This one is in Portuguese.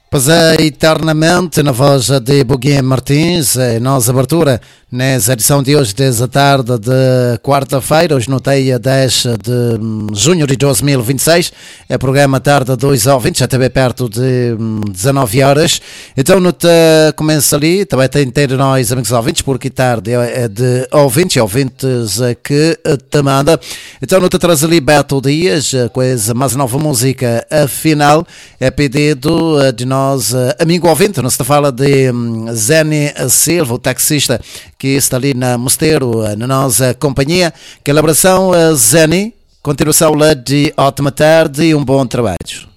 Pois é, eternamente na voz de Boguinha Martins, nossa abertura nessa edição de hoje, desde a tarde de quarta-feira, hoje no dia 10 de junho de 2026, é programa Tarde 2 ao 20, já esteve perto de 19 horas, então no te começa ali, também tem inteiro nós amigos ouvintes, porque tarde é de ouvintes que te manda, então no te traz ali Beto Dias, com a mais nova música, afinal, é pedido de nós, amigo ouvinte, não se fala de Zeni Silva, o taxista que está ali na Mosteiro, na nossa companhia. Aquela abração, Zeni, continuação lá de ótima tarde e um bom trabalho.